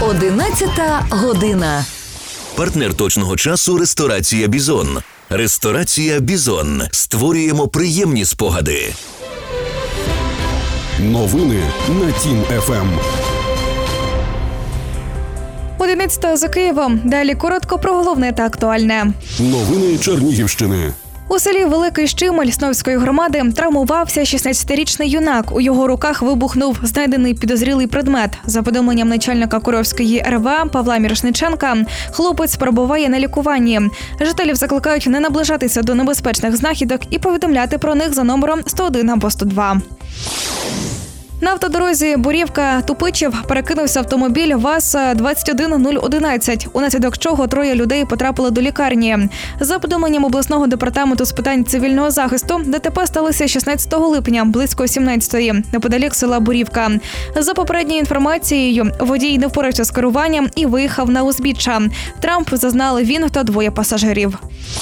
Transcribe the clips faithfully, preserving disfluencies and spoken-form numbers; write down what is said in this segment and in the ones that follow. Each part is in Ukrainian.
Одинадцята година. Партнер точного часу – ресторація «Бізон». Ресторація «Бізон». Створюємо приємні спогади. Новини на Тім-ФМ. одинадцята за Києвом. Далі коротко про головне та актуальне. Новини Чернігівщини. У селі Великий Щимель Сновської громади травмувався шістнадцятирічний юнак. У його руках вибухнув знайдений підозрілий предмет. За повідомленням начальника Куровської ер ве Павла Мірошниченка, хлопець перебуває на лікуванні. Жителів закликають не наближатися до небезпечних знахідок і повідомляти про них за номером сто один або сто два. На автодорозі Борівка-Тупичів перекинувся автомобіль ВАЗ двадцять один нуль одинадцять, унаслідок чого троє людей потрапили до лікарні. За повідомленням обласного департаменту з питань цивільного захисту, ДТП сталося шістнадцятого липня, близько сімнадцятої, неподалік села Борівка. За попередньою інформацією, водій не впорався з керуванням і виїхав на узбіччя. Травм зазнали він та двоє пасажирів.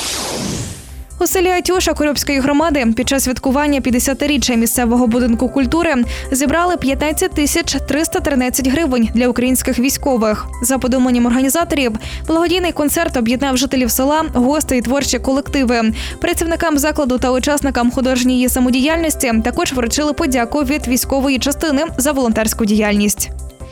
У селі Атюша Куровської громади під час святкування п'ятдесятиріччя місцевого будинку культури зібрали п'ятнадцять тисяч триста тринадцять гривень для українських військових. За повідомленням організаторів, благодійний концерт об'єднав жителів села, гостей і творчі колективи. Працівникам закладу та учасникам художньої самодіяльності також вручили подяку від військової частини за волонтерську діяльність.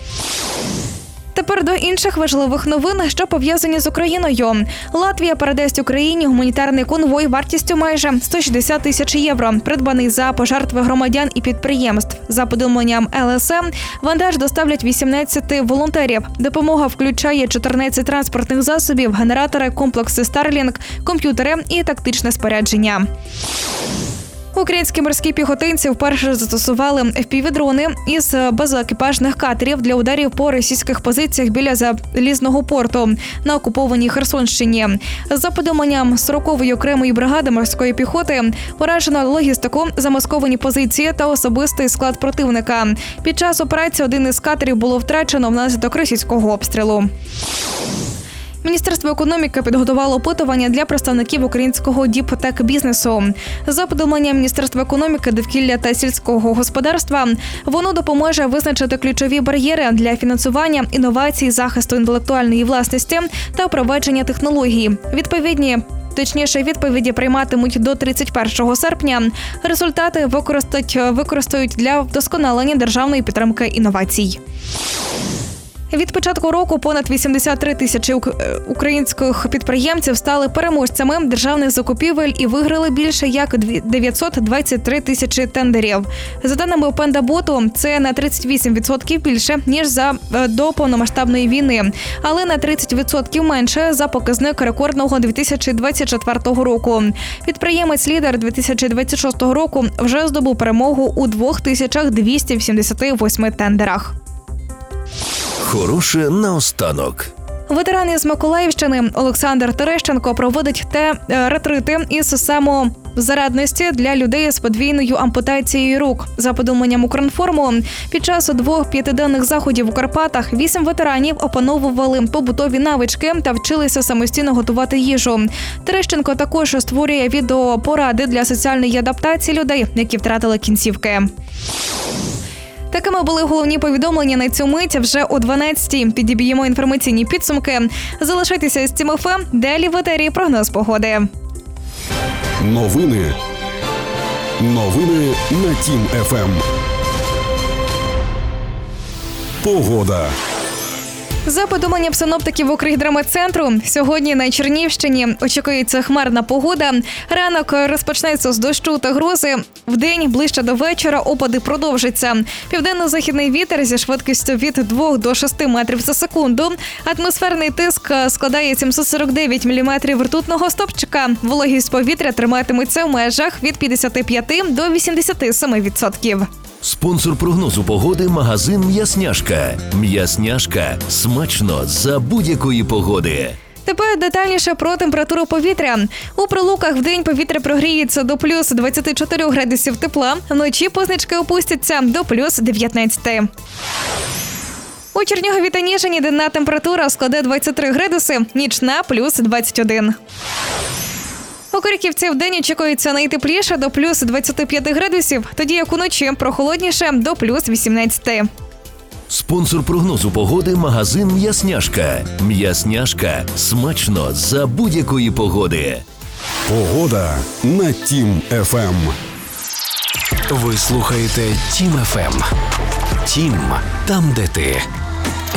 Тепер до інших важливих новин, що пов'язані з Україною. Латвія передасть Україні гуманітарний конвой вартістю майже сто шістдесят тисяч євро, придбаний за пожертви громадян і підприємств. За повідомленням ел ес ем, вантаж доставлять вісімнадцять волонтерів. Допомога включає чотирнадцять транспортних засобів, генератори, комплекси Starlink, комп'ютери і тактичне спорядження. Українські морські піхотинці вперше застосували еф пі ві-дрони із безекіпажних катерів для ударів по російських позиціях біля залізного порту на окупованій Херсонщині. За повідомленням сорокової окремої бригади морської піхоти, уражено логістику, замасковані позиції та особистий склад противника. Під час операції один із катерів було втрачено внаслідок російського обстрілу. Міністерство економіки підготувало опитування для представників українського діп-тек-бізнесу. За повідомленням Міністерства економіки, довкілля та сільського господарства, воно допоможе визначити ключові бар'єри для фінансування, інновацій, захисту інтелектуальної власності та впровадження технологій. Відповідні Точніше, відповіді прийматимуть до тридцять першого серпня. Результати використають, використають для вдосконалення державної підтримки інновацій. Від початку року понад вісімдесят три тисячі українських підприємців стали переможцями державних закупівель і виграли більше як дев'ятсот двадцять три тисячі тендерів. За даними Пендаботу, це на тридцять вісім відсотків більше, ніж за до повномасштабної війни, але на тридцять відсотків менше за показник рекордного дві тисячі двадцять четвертого року. Підприємець-лідер дві тисячі двадцять шостого року вже здобув перемогу у дві тисячі двісті вісімдесят восьми тендерах. Хороше наостанок. Ветеран із Миколаївщини Олександр Терещенко проводить те ретрити із самозарадності для людей з подвійною ампутацією рук. За повідомленням Укрінформу, під час двох п'ятиденних заходів у Карпатах вісім ветеранів опановували побутові навички та вчилися самостійно готувати їжу. Терещенко також створює відеопоради для соціальної адаптації людей, які втратили кінцівки. Такими були головні повідомлення на цю мить. Вже о дванадцятій підіб'ємо інформаційні підсумки. Залишайтеся з Тім-ФМ, далі в етері прогноз погоди. Новини. Новини на Тім-ФМ. Погода. За повідомленням синоптиків Укргідрометцентру, сьогодні на Чернігівщині очікується хмарна погода. Ранок розпочнеться з дощу та грози. Вдень, ближче до вечора, опади продовжаться. Південно-західний вітер зі швидкістю від двох до шести метрів за секунду. Атмосферний тиск складає сімсот сорок дев'ять міліметрів ртутного стовпчика. Вологість повітря триматиметься в межах від п'ятдесят п'ять до вісімдесят сім відсотків. Спонсор прогнозу погоди – магазин «М'ясняшка». «М'ясняшка» – смачно за будь-якої погоди. Тепер детальніше про температуру повітря. У Прилуках вдень повітря прогріється до плюс двадцять чотири градусів тепла, вночі позначки опустяться до плюс дев'ятнадцять. У Чернігові та Ніжині денна температура складе двадцять три градуси, нічна – плюс двадцять один. У Криківці вдень очікується найтепліше до плюс двадцять п'ять градусів, тоді як уночі прохолодніше до плюс вісімнадцять. Спонсор прогнозу погоди – магазин «М'ясняшка». «М'ясняшка» – смачно за будь-якої погоди. Погода на Тім еф ем. Ви слухаєте Тім еф ем. Тім, там, де ти.